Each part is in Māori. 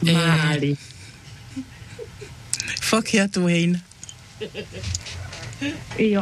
Maali. Fokia tu heina. Iyo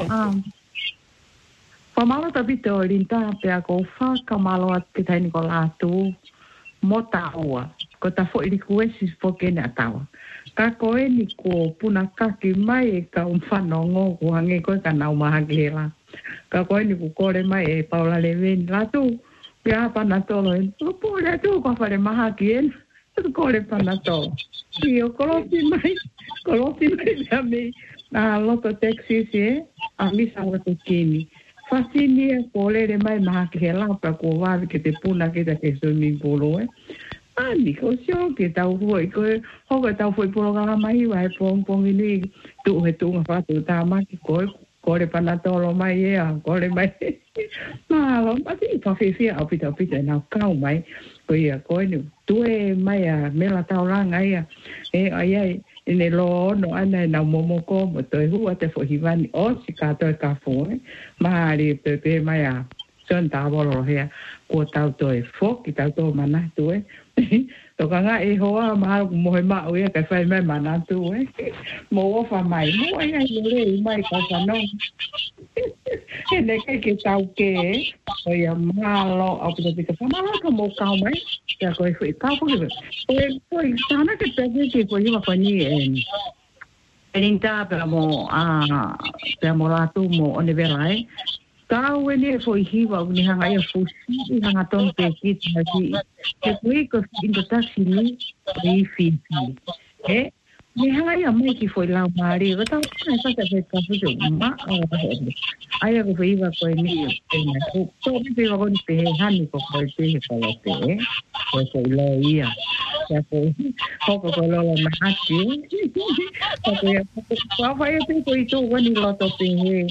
Pamalo tapito linta pea ko whaka malo at kita ni ko latu mo taua. Ko ta fo ili kuesis po kene atawa. Ka koe ni ko puna kaki mai e ka whanongo ko hange koe ka nau mahagela. Ka koe ni ko kore mai e paula leveni latu. Pea panatolo e po le tu ko whare mahaki en. Kore panatolo. Iyo kolosi mai pea me na loto Texas e a misa wato kini. Fasini e kole le mai mahaki he lapa ko wavi ke te puna ke te swimming pool e. Ani ko sio ke tau foi ko hoko tau foi polo kala mai wa e pong ini tu he tu ngafatu tama ki ko le panatolo mai e a ko le mai. Malo pati pa fifi a pita na kau mai ko ia ko ni tu e mai a mela tau langa ia e ai ine lo no ana na momo ko mo to hu ate fo hivani o si ka to ka fo ma ri te mai a son ta bolo he ko tau to e fo ki tau to mana tu e to kanga e hoa ma mo he ma o e ka fai mai mana tu e mo fa mai mo ai ai le mai ka sa no ene ke tau ke o ia malo au pita fa ma ka mo ka mai ya ko e ka fo ko sana ke te ko iba ko ni Elinta per mo lato mo one verai. Ka wele foi hiva ni hanga ia fusi hanga ton pe kit haki. Ke kui ko into taxi ni fi. Ni hanga ia mai ki foi la mari. Gata na sa te ka fujo ma. Ai ko iba ko ni ko to pe ko ni pe hani ko pe ko la te. Ko lo ia. Ya ko hoko ko lo mahati ko ya ko vai te ko itu wani lo to pe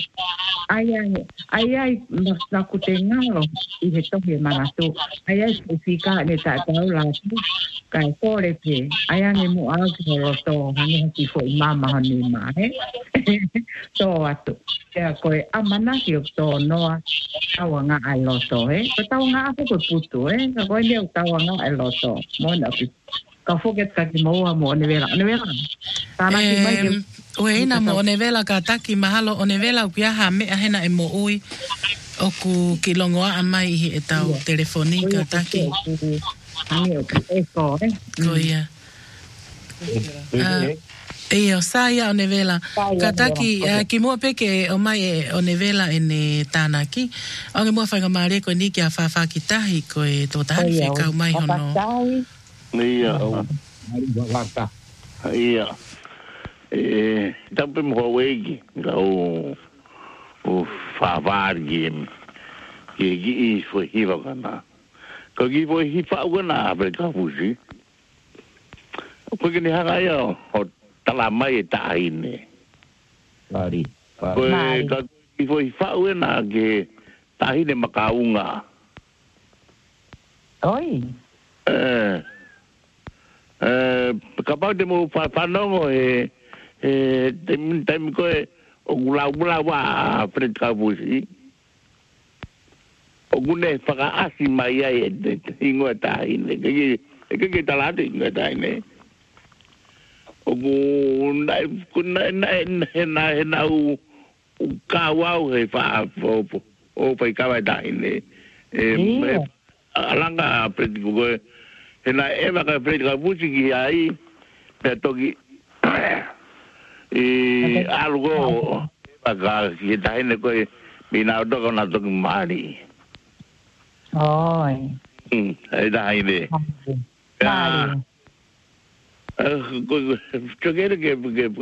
ai na ku te ngalo I he to he manato ai fika ne ta tau la kai ko le pe ai ne mo a ko lo to hani ki fo mama ni ma to atu ya ko amana ki to no tawanga ai lo to ko tawanga ko putu ko le tawanga ai lo to mo na ka foket ka ki moa mo nevela tana ki mai we na mo nevela ka taki mahalo o nevela pia ha me ahena e mo ui o ku kilongoa mai e tau telefoni ka taki ko ia o saia o nevela ka taki ki mo peke o mai o nevela ene tana ki o nge mo whainga maare ko ni ki a whawha ki tahi ko e tō tahani whekau mai hono Ia. Ia. Tampe mo wegi o favargi que foi hiva kana. Ko gi foi hiva kana pe ka fusi. Ko ni hanga yo o tala mai ta ine. Mari. Ko ka gi foi hiva kana ke ta ine makaunga. Oi. Kapag de mo fanongo tem ko o gula wa fred ka busi o gune faka asi mai ai ingo ta ine ke talate ingo ta ine o guna na u ka wa he fa o fa ka wa ta ine alanga fred ko ena eva ka fred ka busi ki ai pe toki algo aga ki dai ne ko mina do ko na to mari oi ai dai ne ko chogere ke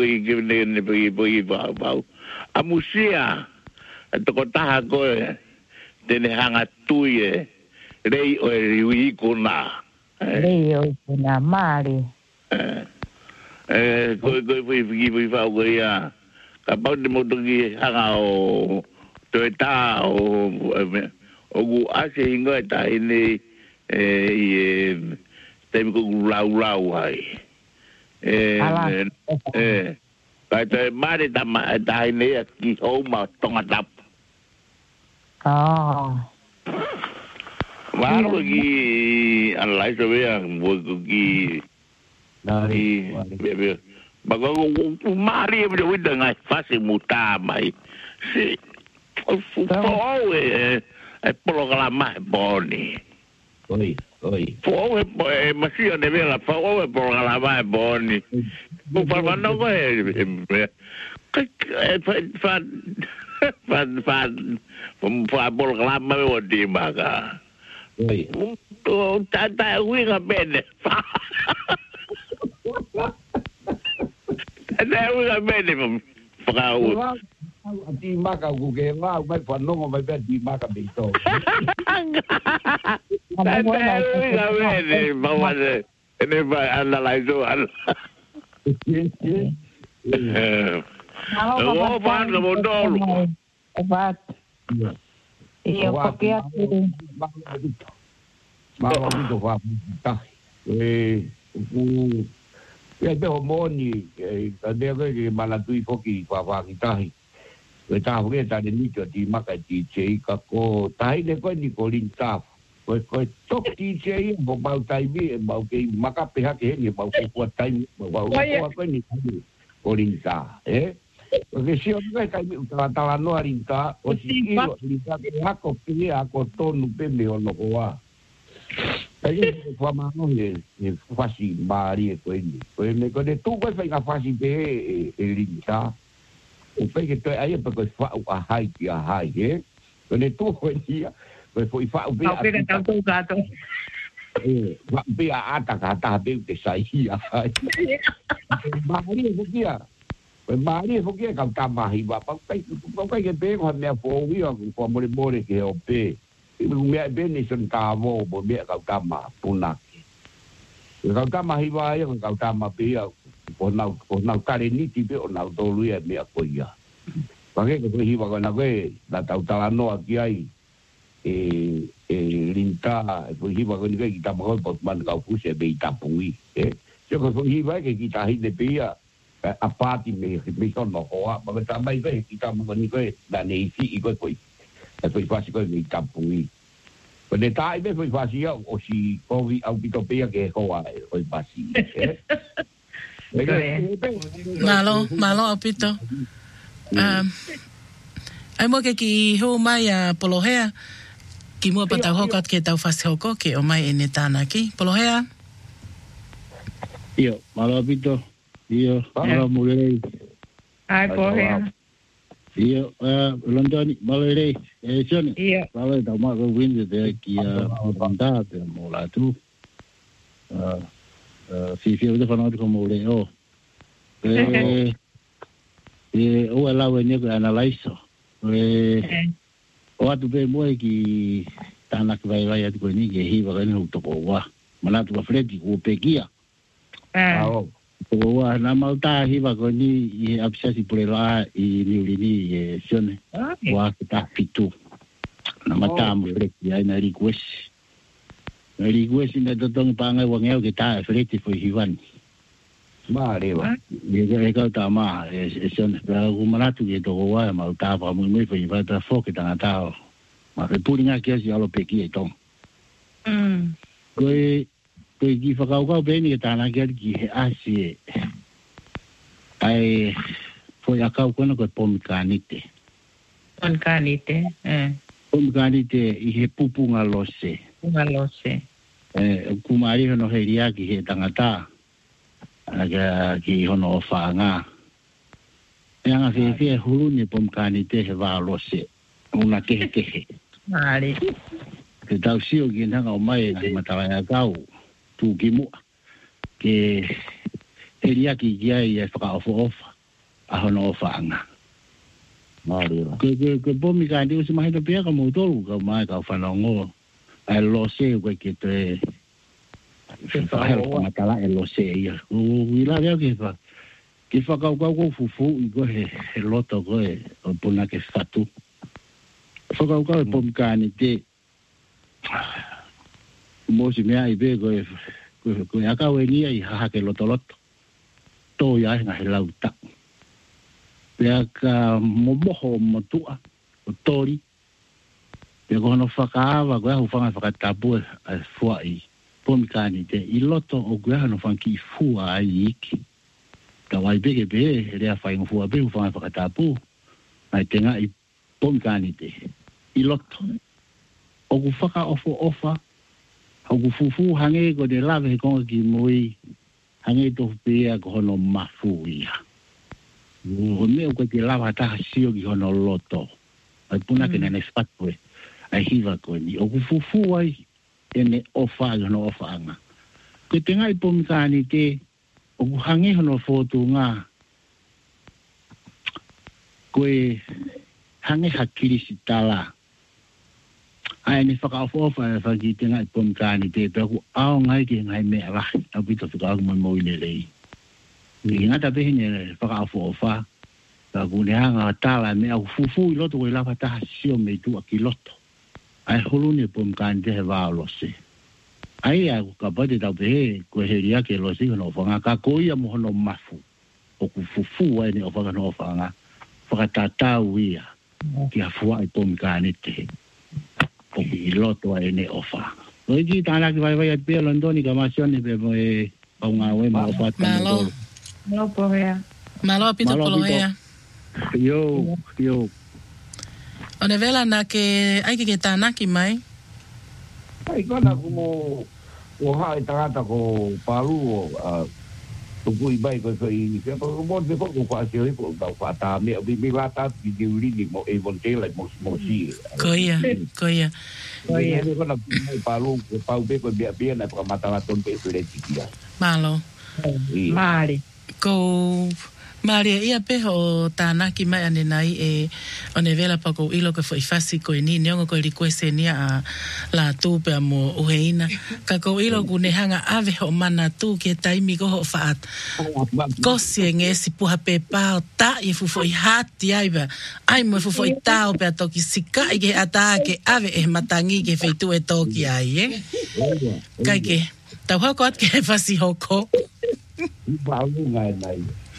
ba a musia to ko ta ko tene hanga tuie rei o riui ko na Leo na mari. Ko fa ko ya. Ka pa de mo gi hanga o to ta o gu ase ingo ta ini tem ko lau ai. Ka te mari ta ini ki o ma tonga tap. Malo gi analyze ve mo gi Nari. Bago umari mo wala nga fase mutamay. Si Foe programa boni. Oi. Foe masih ada bela Foe programa boni. Bukan mana fan programa boni maka. Oi. Tata winga bene. Ada winga bene Frau. Di maka guge ma mai fanno mai per di maka beito. Ada winga bene bawa ini analyze al. Oh, pan modal. Obat. Iya, pakai aku. Mau itu apa? Be homoni ade ke malatui foki fa kita. Kita hoge ta ni di maka di ka ko tai ne ko ni ko linta. Ko tok di bo mau tai bi mau ke maka pihak ke ni mau ke kuat tai mau ko ni ko linta. Porque si on vai kai utala no arinta o si linta ko pia ko tonu pe me ono wa. Aí foi uma fácil Maria coelho me quando tu vai fazer fácil de lintar o pegue tu aí porque fa a hai quando tu foi dia foi fa o pega tanto gato be a ata be de saía Maria foi que canta mais va pa que be com minha foi com more que o pe mea bene son kavo bo mea kautama puna kautama hiwa ia kautama pia po nau kare niti pe o nau tolu ia mea koia pake ko hiwa ko na koe na tautala no aki ai linta ko hiwa ko ni ke kita mo po man ka fuse be tapui se ko hiwa ke kita hide pia apati me son no hoa ba ta mai ke kita mo ni koe na nei si ko foi fácil ko mi tapui. Quando tá aí foi fácil o si ouvi ao pitopia que hoa foi fácil. Malo apito. Ai mo ke ki ho mai a polohea ki mo pata hokat ke tau fácil hoko ke o mai ene tana ki polohea. Io, malo apito. Io, malo mulei. Ai polohea. Io, Londoni, Malerei, Johnny. Io. Vale, da ma go win de ki banda de mola tu. Si de fanno come leo. O la venia que analizo. O atu be mo ki tana que vai atu ni que hiva que no to wa. Mana tu fredi o pegia. O na malta hiva ko ni e absesi por lá e ni sione wa kita fitu na mata mo freti ai na request na totong pangai wangeu kita freti foi hivan Mareva ye ka ta ma sione pra ku manatu ke to wa malta pa mo me foi va tra fo ke ta ta ma pe puringa ke si alo peki e tom ko ki whakauka beni e tāna kia ki asi ai foi a kau kona ko pomikanite. Pomikanite i he pupunga lose. Kumari hono he ria ki he tangata ki hono o whaanga. E anga whewhia hulu ni pomikanite he wā lose. Una kehe. Mari. Ke tau sio ki nanga o mai ki matawai a kau. Tu kimu ke eria ki ia e fa ofa a hono ofaanga ke bomi ka ndi usi mai to pia ka mo tolu ka mai ka fa longo ai lo se ke te fa help matala e lo se ia u ila veo ke fa ka fufu i go he loto go e puna ke fatu fa ka bomi ka ni te mo si mea i be ko aka weni ai ha ke loto to ya nga he lauta pe aka moho motua o tori pe ko no whakaava ko hu whanga whakatapu ai fuai pomikani te I loto o kueha no whanki fua ai iki. Ka wai beke be, rea whai ngofua be, whangai whakatapu. Mai te ngā I pomikani te. I loto. O ku whaka ofa, o ku fufu hange ko te lawe he konga ki mui, hange tofu pēa ko hono mafu ia. O mea ko te lawa taha sio ki hono loto. Ai puna ke nene spatue, ai hiva ko ni. O ku fufu ai, ene ofa i hono ofa anga. Ko te ngai pomikani te, o ku hange hono fotu ngā, koe hange hakiri si tala. Ai ni whakaofa e whaki te ngai pomikani te, pia ku ao ngai ke ngai mea lahi, au pita whakaaku mai moine lei. I ngata pehine whakaofa, pia ku ne hanga tala mea ku fufu I loto koe lapa taha sio mei tua ki loto. Ai holune pomikani te he wao lose. Ai a ku kapate tau pehe, koe he ria ke lose kono whanga, ka koia mo hono mafu. O ku fufu ai ne o whakano whanga, whakatatau ia, ki a fua I pomikani te. O ki loto ai ne ofa. O iki tāna ki vai at pia Londoni ka masione pe mo e paunga we ma ofa tāna. Malo po hea. Malo pito polo hea. Yo. O ne vela na ke aike ke tāna ki mai? Ai kana como o hae tangata ko paru o tuku I bai ko I se po mo de ko ko asio I ko tau fata me bi lata di uri mo e vontela mo si. Koia. Koia ko na paru ko pau be ko bia na para matar ton pe tikia. Malo. Mari. Ko Maria ia peho tāna ki mai ane nai e one vela pa ko ilo ke foi fasi ko ni neongo ko request nia a la tu pe mo uheina ka ko ilo ku ne hanga ave ho mana tu ke taimi ko ho faat ko sienge si puha pe pa ta I fu foi hati ai ba ai mo fu foi ta o pe to ki sika I ke ata ke ave e matangi ke feitu e to ki ai kai ke tau ha ko at ke fasi ho ko ba lu ngai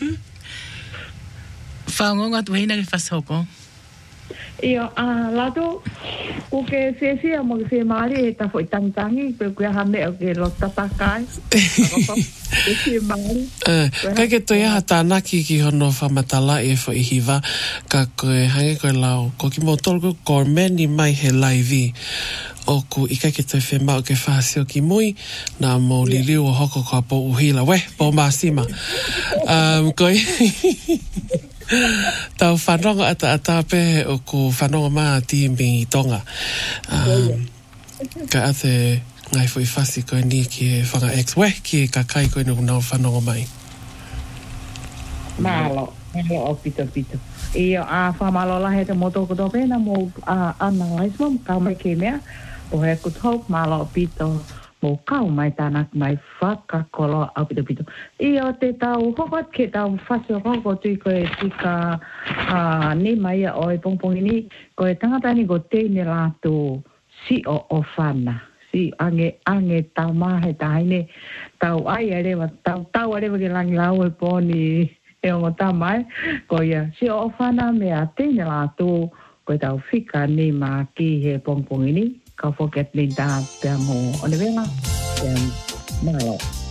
Whaongonga tu heina ke whasoko. Ia, lato, ko ke whiawhia mo ke whia maari e ta fwoi tangitangi, pe kuia ha mea ke lo tatakai. Ke whia maari. Kai ke toi aha tānaki ki hono whamatala e fwoi hiva, ka koe hange koe lau, ko ki mo tolku kormeni mai he laivi. O ku I kai ke toi whemau ke whahasio ki mui, nā mō liliu o hoko kua po uhila. Weh, po māsima. Koe... Tau whanonga ata pe o ku whanonga maa tīmi tonga. Ka ate ngai fwoi whasi koe ni ki e whanga ex. Weh, ki e kakai koe nuku nau whanonga mai. Malo o pito. Ia, whamalo lahe te moto ko pena mo analysmo, kau mai ke mea, o hea kutau, malo o pito. Mo kau mai tānak mai whakakolo au pito. Ia o te tau hokot ke tau whasio hoko tui koe tika ni mai o e pongpongi ni, koe tangatani ko teine lātu si o whana. Si ange tau mahe taine, tau ai arewa, tau arewa ke langi lau e pōni e ongo tamai, koe si o whana mea teine lātu, koe tau whika ni ma ki he pongpongi ni, ka foket ni tā pia mo o ne venga, pia malo.